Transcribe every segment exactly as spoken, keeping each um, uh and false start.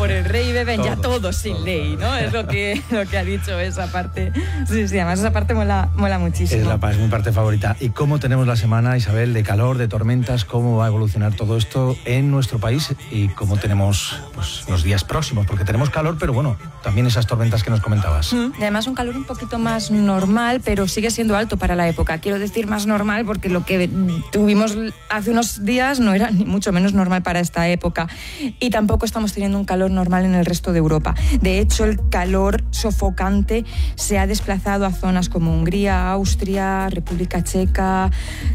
por el rey y beben, todo, ya todos sin todo, ley, todo. ¿no? Es lo que, lo que ha dicho esa parte. Sí, sí, además esa parte mola, mola muchísimo. Es, la, es mi parte favorita. ¿Y cómo tenemos la semana, Isabel, de calor, de tormentas? ¿Cómo va a evolucionar todo esto en nuestro país? ¿Y cómo tenemos pues, los días próximos? Porque tenemos calor, pero bueno, también esas tormentas que nos comentabas. Mm, y además un calor un poquito más normal, pero sigue siendo alto para la época. Quiero decir más normal porque lo que tuvimos hace unos días no era ni mucho menos normal para esta época. Y tampoco estamos teniendo un calor normal en el resto de Europa. De hecho, el calor sofocante se ha desplazado a zonas como Hungría, Austria, República Checa,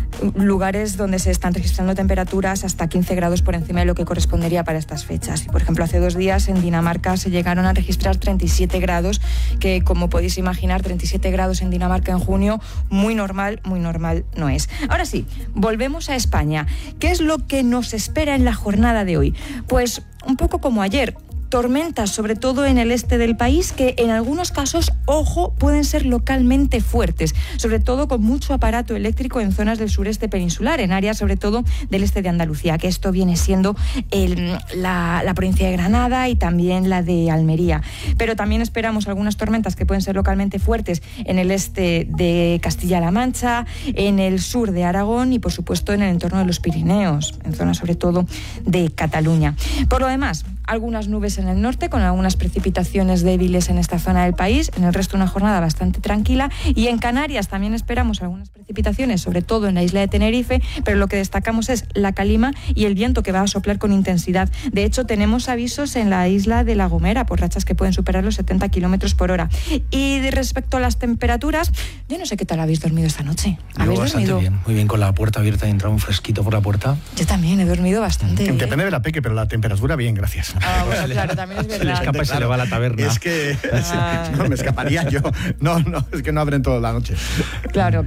lugares donde se están registrando temperaturas hasta quince grados por encima de lo que correspondería para estas fechas. Y, por ejemplo, hace dos días en Dinamarca se llegaron a registrar treinta y siete grados, que como podéis imaginar, treinta y siete grados en Dinamarca en junio, muy normal, muy normal no es. Ahora sí, volvemos a España. ¿Qué es lo que nos espera en la jornada de hoy? Pues un poco como ayer. Tormentas, sobre todo en el este del país, que en algunos casos, ojo, pueden ser localmente fuertes, sobre todo con mucho aparato eléctrico en zonas del sureste peninsular, en áreas sobre todo del este de Andalucía, que esto viene siendo el, la, la provincia de Granada y también la de Almería. Pero también esperamos algunas tormentas que pueden ser localmente fuertes en el este de Castilla-La Mancha, en el sur de Aragón y, por supuesto, en el entorno de los Pirineos, en zonas sobre todo de Cataluña. Por lo demás, algunas nubes en el norte, con algunas precipitaciones débiles en esta zona del país. En el resto, una jornada bastante tranquila. Y en Canarias también esperamos algunas precipitaciones, sobre todo en la isla de Tenerife, pero lo que destacamos es la calima y el viento que va a soplar con intensidad. De hecho, tenemos avisos en la isla de La Gomera por rachas que pueden superar los setenta kilómetros por hora. Y de respecto a las temperaturas, yo no sé qué tal habéis dormido esta noche. ¿Habéis Yo bastante dormido? bien, muy bien, con la puerta abierta y entra un fresquito por la puerta. Yo también he dormido bastante. Depende bien. de la peque, pero la temperatura bien, gracias. Ah, bueno, claro, también es Se le verdad. escapa y se le va a la taberna. Es que Ah. no, me escaparía yo. No, no, es que no abren toda la noche. Claro.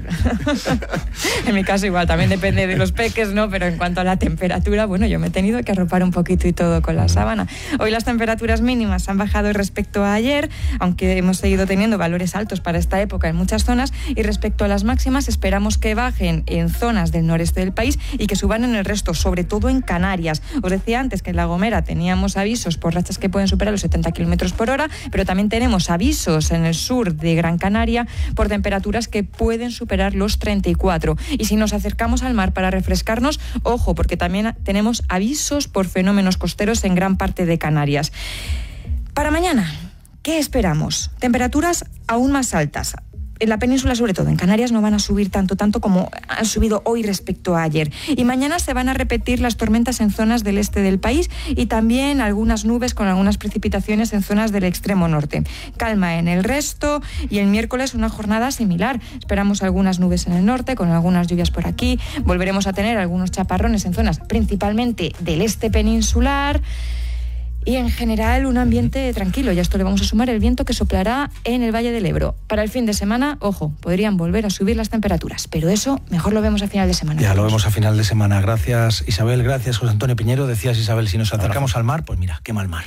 En mi caso igual, también depende de los peques, ¿no? Pero en cuanto a la temperatura, bueno, yo me he tenido que arropar un poquito y todo con la sábana. Hoy las temperaturas mínimas han bajado respecto a ayer, aunque hemos seguido teniendo valores altos para esta época en muchas zonas, y respecto a las máximas esperamos que bajen en zonas del noreste del país y que suban en el resto, sobre todo en Canarias. Os decía antes que en La Gomera teníamos avisos por rachas que pueden superar los setenta kilómetros por hora, pero también tenemos avisos en el sur de Gran Canaria por temperaturas que pueden superar los treinta y cuatro. Y si nos acercamos al mar para refrescarnos, ojo, porque también tenemos avisos por fenómenos costeros en gran parte de Canarias. Para mañana, ¿qué esperamos? Temperaturas aún más altas. En la península, sobre todo, en Canarias no van a subir tanto, tanto como han subido hoy respecto a ayer. Y mañana se van a repetir las tormentas en zonas del este del país y también algunas nubes con algunas precipitaciones en zonas del extremo norte. Calma en el resto y el miércoles una jornada similar. Esperamos algunas nubes en el norte con algunas lluvias por aquí. Volveremos a tener algunos chaparrones en zonas principalmente del este peninsular. Y en general un ambiente tranquilo. Y a esto le vamos a sumar el viento que soplará en el Valle del Ebro. Para el fin de semana, ojo, podrían volver a subir las temperaturas. Pero eso mejor lo vemos a final de semana. Ya lo vemos a final de semana. Gracias, Isabel. Gracias, José Antonio Piñero. Decías, Isabel, si nos acercamos al mar, pues mira, qué mal mar.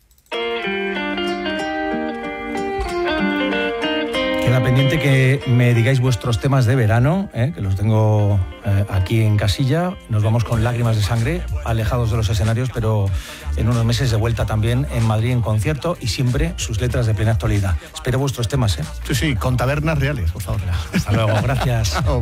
Queda pendiente que me digáis vuestros temas de verano, ¿eh? Que los tengo eh, aquí en casilla. Nos vamos con Lágrimas de Sangre, alejados de los escenarios, pero en unos meses de vuelta también en Madrid en concierto y siempre sus letras de plena actualidad. Espero vuestros temas, ¿eh? Sí, sí, con tabernas reales, por favor. Hasta luego, gracias.